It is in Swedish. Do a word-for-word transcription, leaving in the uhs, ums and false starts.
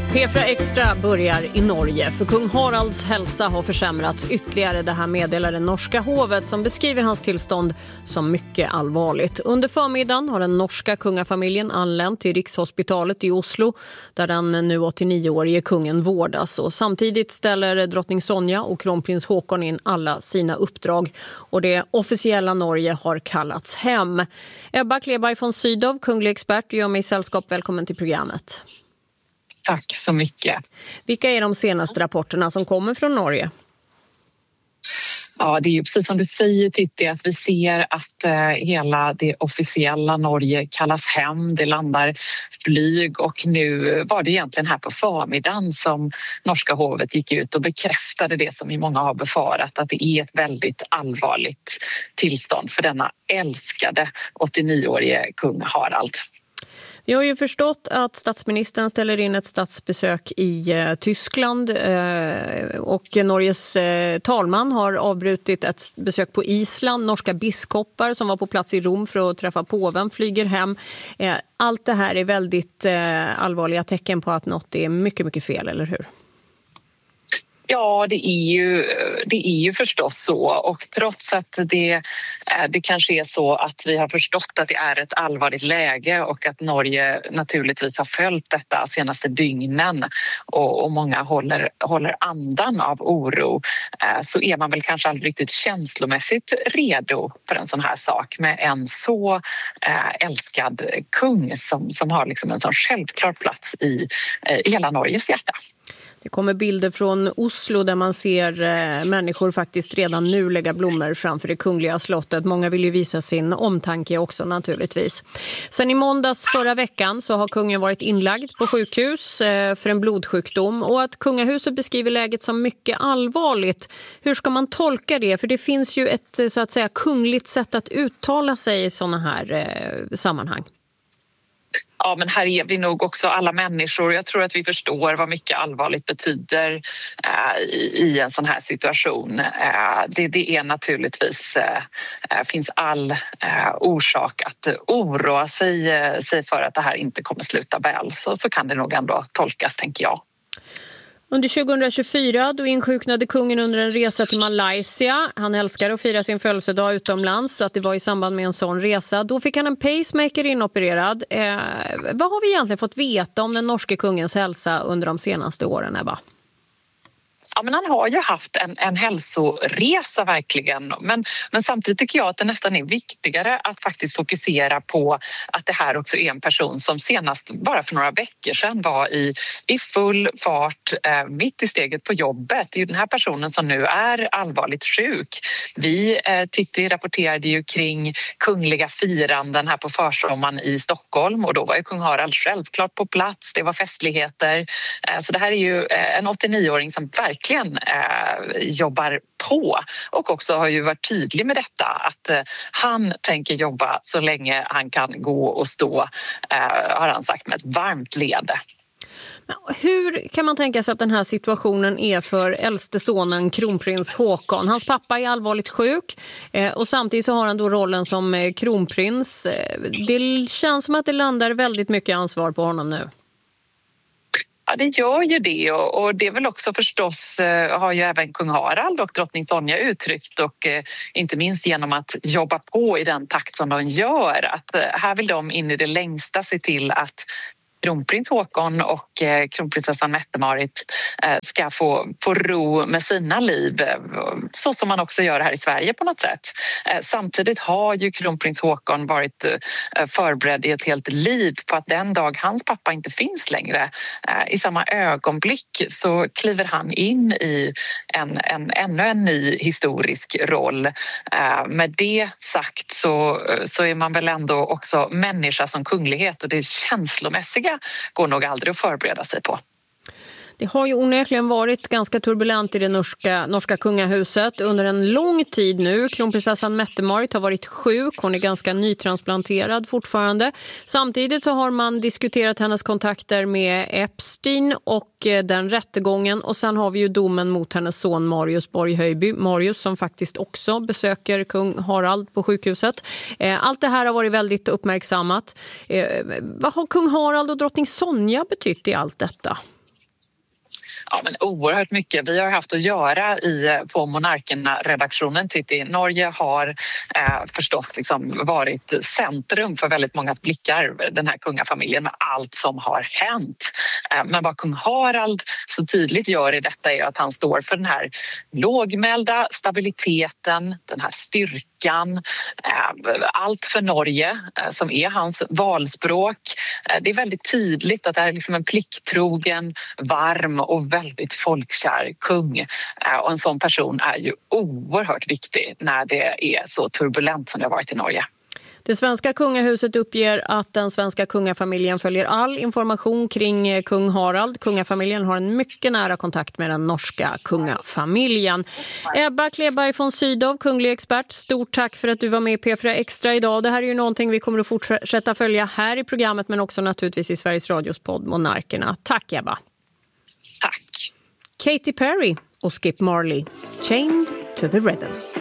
P fyra Extra börjar i Norge, för kung Haralds hälsa har försämrats ytterligare. Det här meddelar det norska hovet som beskriver hans tillstånd som mycket allvarligt. Under förmiddagen har den norska kungafamiljen anlänt till Rikshospitalet i Oslo där den nu åttionio-årige kungen vårdas. Och samtidigt ställer drottning Sonja och kronprins Håkon in alla sina uppdrag. Och det officiella Norge har kallats hem. Ebba Kleberg från Sydow, kunglig expert, gör mig sällskap. Välkommen till programmet. Tack så mycket. Vilka är de senaste rapporterna som kommer från Norge? Ja, det är ju precis som du säger, Titti, att vi ser att eh, hela det officiella Norge kallas hem. Det landar flyg och nu var det egentligen här på förmiddagen som norska hovet gick ut och bekräftade det som vi många har befarat, att det är ett väldigt allvarligt tillstånd för denna älskade åttionio-årige kung Harald. Vi har ju förstått att statsministern ställer in ett statsbesök i eh, Tyskland eh, och Norges eh, talman har avbrutit ett besök på Island. Norska biskopar som var på plats i Rom för att träffa påven flyger hem. Eh, allt det här är väldigt eh, allvarliga tecken på att något är mycket, mycket fel, eller hur? Ja, det är ju, det är ju förstås så, och trots att det, det kanske är så att vi har förstått att det är ett allvarligt läge och att Norge naturligtvis har följt detta senaste dygnen och, och många håller, håller andan av oro, så är man väl kanske aldrig riktigt känslomässigt redo för en sån här sak med en så älskad kung som, som har liksom en sån självklar plats i, i hela Norges hjärta. Det kommer bilder från Oslo där man ser eh, människor faktiskt redan nu lägga blommor framför det kungliga slottet. Många vill ju visa sin omtanke också naturligtvis. Sen i måndags förra veckan så har kungen varit inlagd på sjukhus eh, för en blodsjukdom. Och att kungahuset beskriver läget som mycket allvarligt. Hur ska man tolka det? För det finns ju ett så att säga kungligt sätt att uttala sig i sådana här eh, sammanhang. Ja, men här är vi nog också alla människor. Jag tror att vi förstår vad mycket allvarligt betyder eh, i, i en sån här situation. Eh, det, det är naturligtvis, eh, finns all eh, orsak att oroa sig, eh, sig för att det här inte kommer sluta väl. Så, så kan det nog ändå tolkas, tänker jag. Under tjugohundratjugofyra då insjuknade kungen under en resa till Malaysia. Han älskar att fira sin födelsedag utomlands, så att det var i samband med en sån resa. Då fick han en pacemaker inopererad. Eh, vad har vi egentligen fått veta om den norske kungens hälsa under de senaste åren, Ebba? Ja, men han har ju haft en, en hälsoresa verkligen, men, men samtidigt tycker jag att det nästan är viktigare att faktiskt fokusera på att det här också är en person som senast bara för några veckor sedan var i, i full fart eh, mitt i steget på jobbet. Det är ju den här personen som nu är allvarligt sjuk. Vi eh, Titti rapporterade ju kring kungliga firanden här på försommaren i Stockholm och då var ju kung Harald självklart på plats. Det var festligheter. Eh, så det här är ju eh, en åttionio-åring som verkligen verkligen eh, jobbar på och också har ju varit tydlig med detta att eh, han tänker jobba så länge han kan gå och stå, eh, har han sagt med ett varmt leende. Hur kan man tänka sig att den här situationen är för äldste sonen kronprins Håkon? Hans pappa är allvarligt sjuk eh, och samtidigt så har han då rollen som eh, kronprins. Det känns som att det landar väldigt mycket ansvar på honom nu. Ja, det gör ju det och, och det är väl också förstås eh, har ju även kung Harald och drottning Sonja uttryckt och eh, inte minst genom att jobba på i den takt som de gör. Att eh, här vill de in i det längsta se till att kronprins Håkon och eh, kronprinsessan Mette-Marit eh, ska få, få ro med sina liv eh, så som man också gör här i Sverige på något sätt. Eh, samtidigt har ju kronprins Håkon varit eh, förberedd i ett helt liv på att den dag hans pappa inte finns längre eh, i samma ögonblick så kliver han in i en, en, ännu en ny historisk roll. Eh, med det sagt så, så är man väl ändå också människa som kunglighet och det är känslomässiga går nog aldrig att förbereda sig på. Det har ju onekligen varit ganska turbulent i det norska, norska kungahuset under en lång tid nu. Kronprinsessan Mette-Marit har varit sjuk, hon är ganska nytransplanterad fortfarande. Samtidigt så har man diskuterat hennes kontakter med Epstein och den rättegången. Och sen har vi ju domen mot hennes son Marius Borghöjby. Marius som faktiskt också besöker kung Harald på sjukhuset. Allt det här har varit väldigt uppmärksammat. Vad har kung Harald och drottning Sonja betytt i allt detta? Ja, men oerhört mycket. Vi har haft att göra i, på Monarkerna-redaktionen. Titti, Norge har eh, förstås liksom varit centrum för väldigt mångas blickar, den här kungafamiljen, med allt som har hänt. Eh, men vad kung Harald så tydligt gör i detta är att han står för den här lågmälda stabiliteten, den här styrkan, eh, allt för Norge eh, som är hans valspråk. Eh, det är väldigt tydligt att det är liksom en plikttrogen, varm och väldigt folkkär kung. Och en sån person är ju oerhört viktig när det är så turbulent som det har varit i Norge. Det svenska kungahuset uppger att den svenska kungafamiljen följer all information kring kung Harald. Kungafamiljen har en mycket nära kontakt med den norska kungafamiljen. Ebba Kleberg von Sydow, kunglig expert, stort tack för att du var med i P fyra Extra idag. Det här är ju någonting vi kommer att fortsätta följa här i programmet, men också naturligtvis i Sveriges Radios podd Monarkerna. Tack Ebba. Tack. Katy Perry och Skip Marley, Chained to the Rhythm.